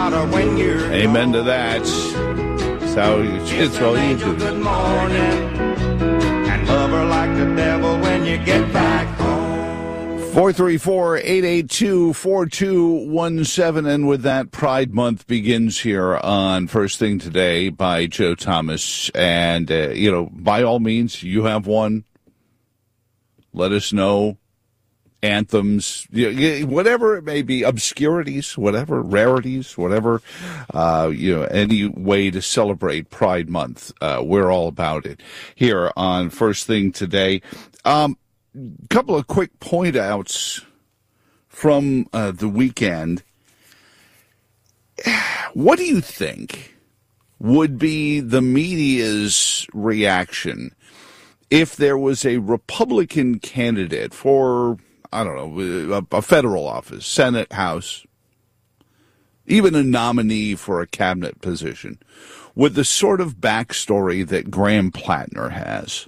water when you're Amen to that. So it's all you do. Good morning, and love her like the devil when you get back home. 434-882-4217. And with that, Pride Month begins here on First Thing Today by Joe Thomas. And, by all means, you have one. Let us know. Anthems, whatever it may be, obscurities, whatever, rarities, whatever, any way to celebrate Pride Month. We're all about it here on First Thing Today. Couple of quick point outs from the weekend. What do you think would be the media's reaction if there was a Republican candidate for, I don't know, a federal office, Senate, House, even a nominee for a cabinet position, with the sort of backstory that Graham Plattner has?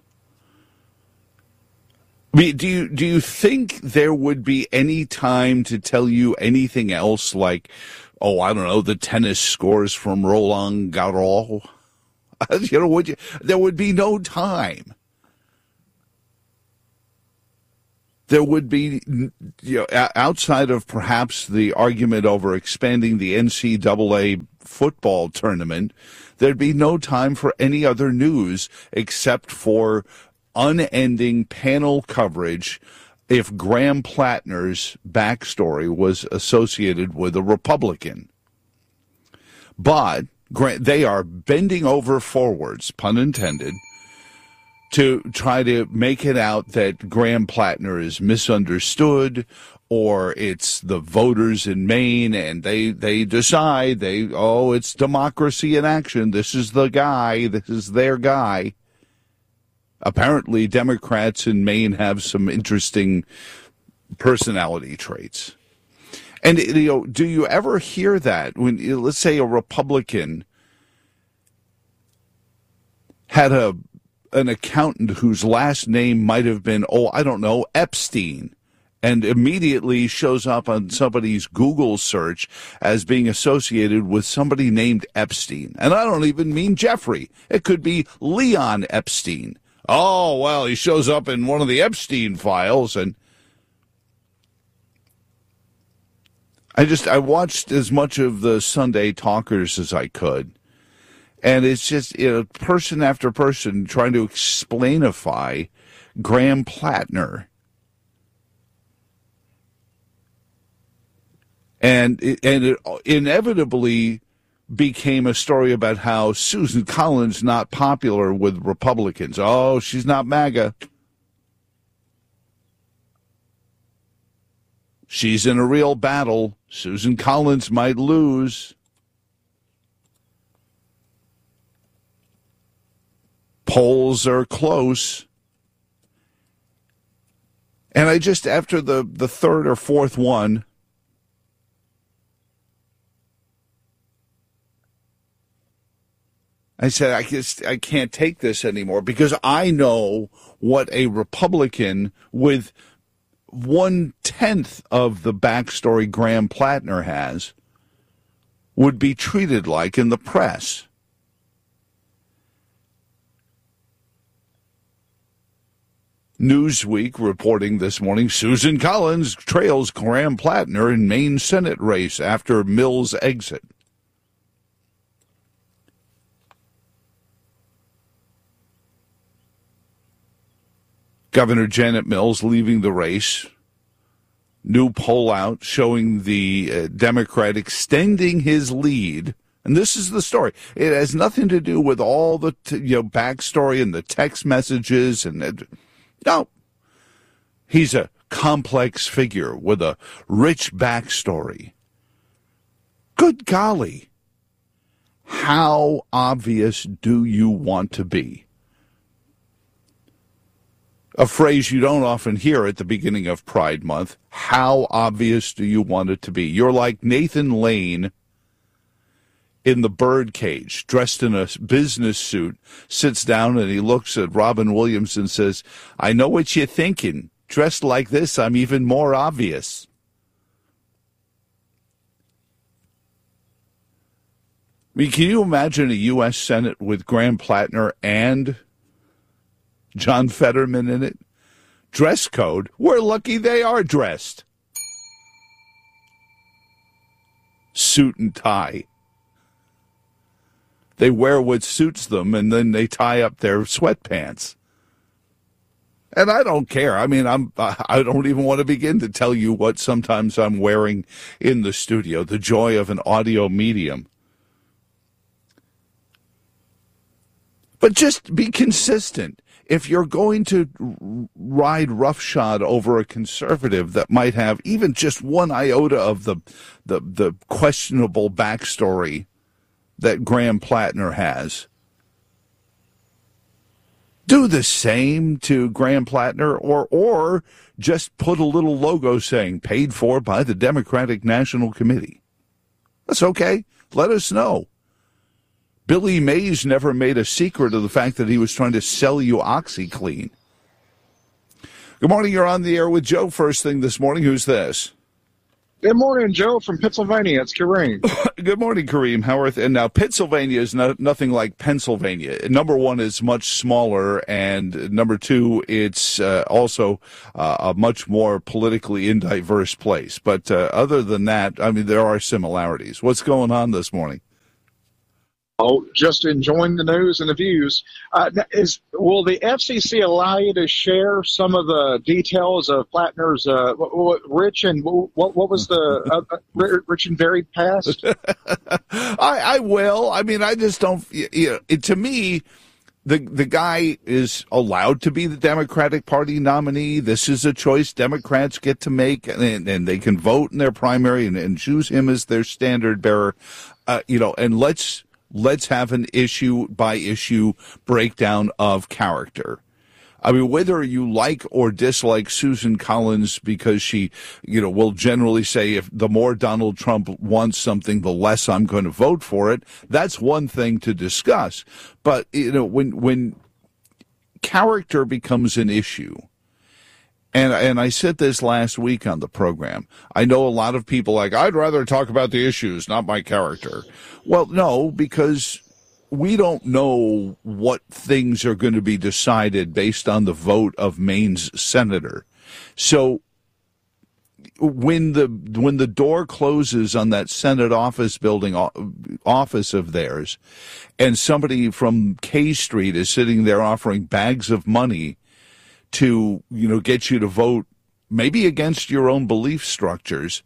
I mean, do you think there would be any time to tell you anything else like, oh, I don't know, the tennis scores from Roland Garros? There would be no time. There would be, outside of perhaps the argument over expanding the NCAA football tournament, there'd be no time for any other news except for unending panel coverage if Graham Plattner's backstory was associated with a Republican. But they are bending over forwards, pun intended, to try to make it out that Graham Plattner is misunderstood, or it's the voters in Maine and they decide it's democracy in action. This is the guy. This is their guy. Apparently, Democrats in Maine have some interesting personality traits. And, do you ever hear that when, let's say, a Republican had an accountant whose last name might have been, Epstein, and immediately shows up on somebody's Google search as being associated with somebody named Epstein. And I don't even mean Jeffrey. It could be Leon Epstein. Oh, well, he shows up in one of the Epstein files. And I watched as much of the Sunday Talkers as I could. And it's just, person after person trying to explainify Graham Plattner. And it inevitably became a story about how Susan Collins not popular with Republicans. Oh, she's not MAGA. She's in a real battle. Susan Collins might lose. Polls are close. And after the third or fourth one, I said, I can't take this anymore, because I know what a Republican with 1/10 of the backstory Graham Plattner has would be treated like in the press. Newsweek reporting this morning, Susan Collins trails Graham Plattner in Maine Senate race after Mills' exit. Governor Janet Mills leaving the race. New poll out showing the Democrat extending his lead. And this is the story. It has nothing to do with all the backstory and the text messages and no. He's a complex figure with a rich backstory. Good golly. How obvious do you want to be? A phrase you don't often hear at the beginning of Pride Month. How obvious do you want it to be? You're like Nathan Lane in The Birdcage, dressed in a business suit, sits down and he looks at Robin Williams and says, I know what you're thinking. Dressed like this, I'm even more obvious. mean, can you imagine a U.S. Senate with Graham Plattner and John Fetterman in it? Dress code? We're lucky they are dressed. Suit and tie. They wear what suits them, and then they tie up their sweatpants. And I don't care. I mean, I don't even want to begin to tell you what sometimes I'm wearing in the studio, the joy of an audio medium. But just be consistent. If you're going to ride roughshod over a conservative that might have even just one iota of the questionable backstory that Graham Plattner has, do the same to Graham Plattner, or just put a little logo saying paid for by the Democratic National Committee. That's okay. Let us know. Billy Mays never made a secret of the fact that he was trying to sell you OxyClean. Good morning. You're on the air with Joe. First thing this morning. Who's this? Good morning, Joe, from Pennsylvania. It's Kareem. Good morning, Kareem. How are and now Pennsylvania is nothing like Pennsylvania. Number one, is much smaller, and number two, it's also a much more politically indiverse place. But other than that, I mean, there are similarities. What's going on this morning? Oh, just enjoying the news and the views. Will the FCC allow you to share some of the details of Plattner's rich and what was the rich and varied past? I will. I mean, I just don't. To me, the guy is allowed to be the Democratic Party nominee. This is a choice Democrats get to make, and they can vote in their primary and choose him as their standard bearer. And let's have an issue-by-issue breakdown of character. I mean, whether you like or dislike Susan Collins because she, will generally say if the more Donald Trump wants something, the less I'm going to vote for it, that's one thing to discuss. But, when character becomes an issue, and I said this last week on the program, I know a lot of people I'd rather talk about the issues, not my character. Well, no, because we don't know what things are going to be decided based on the vote of Maine's senator. So when the door closes on that Senate office building office of theirs, and somebody from K Street is sitting there offering bags of money to, get you to vote maybe against your own belief structures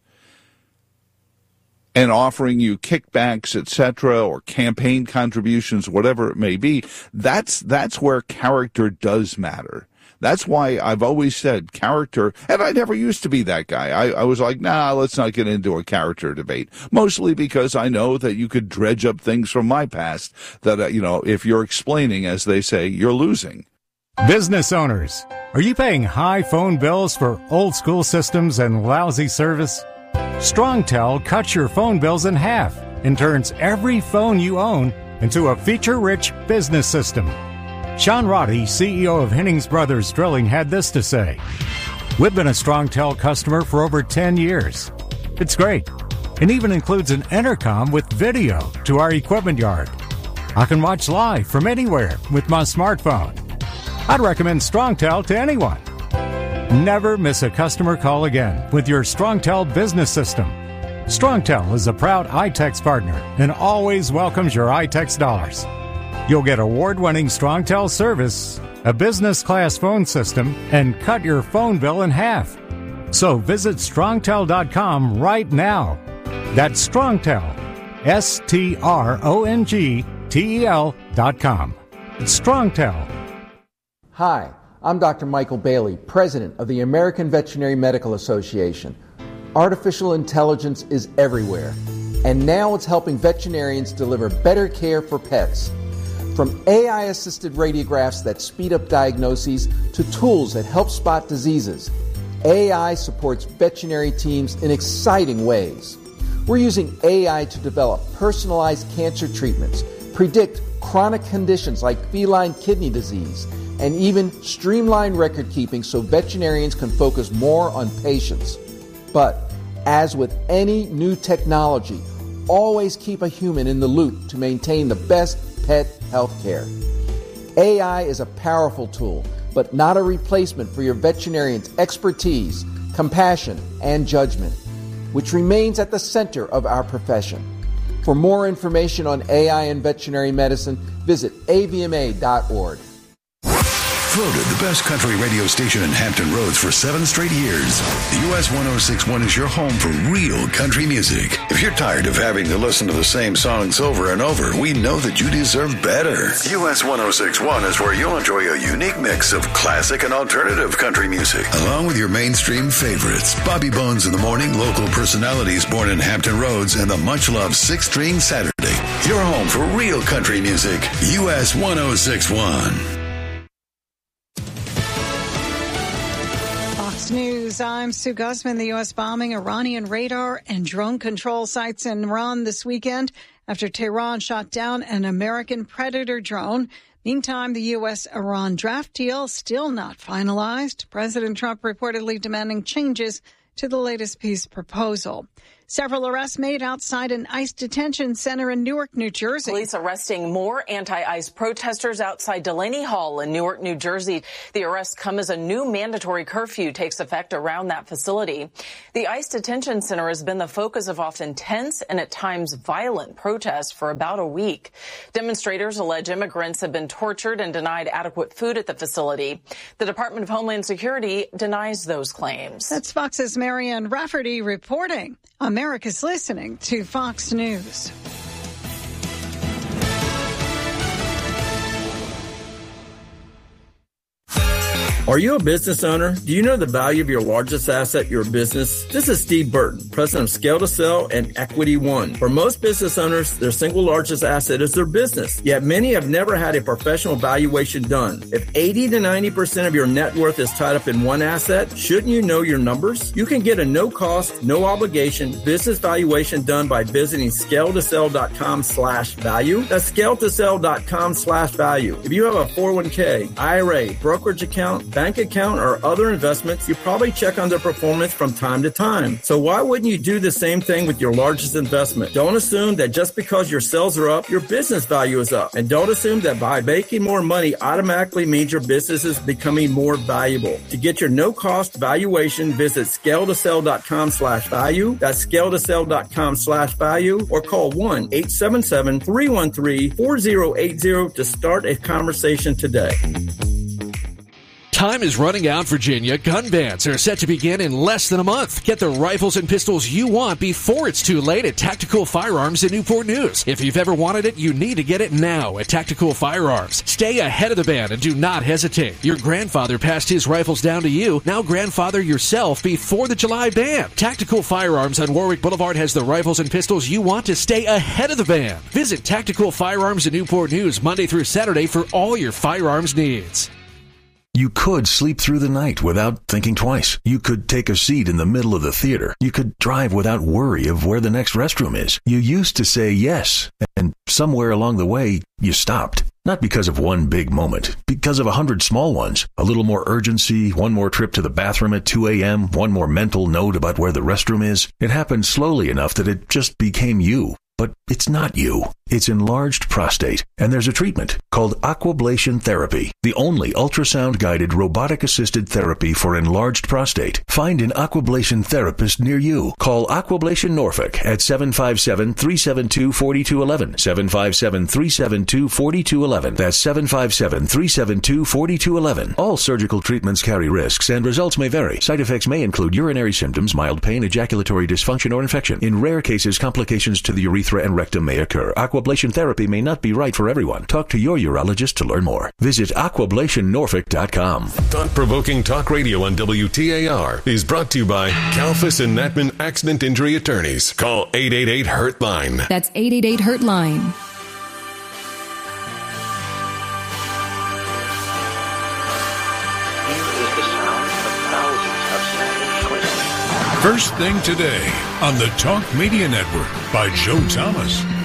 and offering you kickbacks, etc., or campaign contributions, whatever it may be, that's where character does matter. That's why I've always said character, and I never used to be that guy. I was like, nah, let's not get into a character debate, mostly because I know that you could dredge up things from my past that, if you're explaining, as they say, you're losing. Business owners, are you paying high phone bills for old school systems and lousy service? StrongTel cuts your phone bills in half and turns every phone you own into a feature-rich business system. Sean Roddy, CEO of Hennings Brothers Drilling, had this to say: "We've been a StrongTel customer for over 10 years. It's great. It even includes an intercom with video to our equipment yard. I can watch live from anywhere with my smartphone. I'd recommend StrongTel to anyone. Never miss a customer call again with your StrongTel business system. StrongTel is a proud iTex partner and always welcomes your iTex dollars. You'll get award-winning StrongTel service, a business-class phone system, and cut your phone bill in half. So visit StrongTel.com right now. That's StrongTel, StrongTel.com. It's StrongTel. Hi, I'm Dr. Michael Bailey, President of the American Veterinary Medical Association. Artificial intelligence is everywhere, and now it's helping veterinarians deliver better care for pets. From AI-assisted radiographs that speed up diagnoses to tools that help spot diseases, AI supports veterinary teams in exciting ways. We're using AI to develop personalized cancer treatments, predict chronic conditions like feline kidney disease, and even streamline record keeping so veterinarians can focus more on patients. But as with any new technology, always keep a human in the loop to maintain the best pet health care. AI is a powerful tool, but not a replacement for your veterinarian's expertise, compassion, and judgment, which remains at the center of our profession. For more information on AI and veterinary medicine, visit avma.org. Voted the best country radio station in Hampton Roads for 7 straight years. US 1061 is your home for real country music. If you're tired of having to listen to the same songs over and over, we know that you deserve better. US 1061 is where you'll enjoy a unique mix of classic and alternative country music, along with your mainstream favorites. Bobby Bones in the morning, local personalities born in Hampton Roads, and the much-loved 6-String Saturday. Your home for real country music. US 1061. News. I'm Sue Guzman. The U.S. bombing Iranian radar and drone control sites in Iran this weekend after Tehran shot down an American Predator drone. Meantime, the U.S.-Iran draft deal still not finalized. President Trump reportedly demanding changes to the latest peace proposal. Several arrests made outside an ICE detention center in Newark, New Jersey. Police arresting more anti-ICE protesters outside Delaney Hall in Newark, New Jersey. The arrests come as a new mandatory curfew takes effect around that facility. The ICE detention center has been the focus of often tense and at times violent protests for about a week. Demonstrators allege immigrants have been tortured and denied adequate food at the facility. The Department of Homeland Security denies those claims. That's Fox's Marianne Rafferty reporting. America's listening to Fox News. Are you a business owner? Do you know the value of your largest asset, your business? This is Steve Burton, president of Scale to Sell and Equity One. For most business owners, their single largest asset is their business. Yet many have never had a professional valuation done. If 80 to 90% of your net worth is tied up in one asset, shouldn't you know your numbers? You can get a no-cost, no-obligation business valuation done by visiting scaletosell.com/value. That's scaletosell.com/value. If you have a 401k, IRA, brokerage account, bank account, or other investments, you probably check on their performance from time to time. So why wouldn't you do the same thing with your largest investment? Don't assume that just because your sales are up, your business value is up. And don't assume that by making more money automatically means your business is becoming more valuable. To get your no-cost valuation, visit scaletosell.com/value. That's scaletosell.com/value, or call 1-877-313-4080 to start a conversation today. Time is running out, Virginia. Gun bans are set to begin in less than a month. Get the rifles and pistols you want before it's too late at Tactical Firearms in Newport News. If you've ever wanted it, you need to get it now at Tactical Firearms. Stay ahead of the ban and do not hesitate. Your grandfather passed his rifles down to you. Now grandfather yourself before the July ban. Tactical Firearms on Warwick Boulevard has the rifles and pistols you want to stay ahead of the ban. Visit Tactical Firearms in Newport News Monday through Saturday for all your firearms needs. You could sleep through the night without thinking twice. You could take a seat in the middle of the theater. You could drive without worry of where the next restroom is. You used to say yes, and somewhere along the way, you stopped. Not because of one big moment, because of 100 small ones. A little more urgency, one more trip to the bathroom at 2 a.m., one more mental note about where the restroom is. It happened slowly enough that it just became you. But it's not you. It's enlarged prostate, and there's a treatment called Aquablation Therapy, the only ultrasound-guided robotic-assisted therapy for enlarged prostate. Find an Aquablation therapist near you. Call Aquablation Norfolk at 757-372-4211, 757-372-4211. That's 757-372-4211. All surgical treatments carry risks, and results may vary. Side effects may include urinary symptoms, mild pain, ejaculatory dysfunction, or infection. In rare cases, complications to the urethra and rectum may occur. Aquablation therapy may not be right for everyone. Talk to your urologist to learn more. Visit aquablationnorfolk.com. Thought-provoking talk radio on WTAR is brought to you by Kalfas and Natman Accident Injury Attorneys. Call 888-HURT-LINE. That's 888-HURT-LINE. First thing today on the Talk Media Network by Joe Thomas.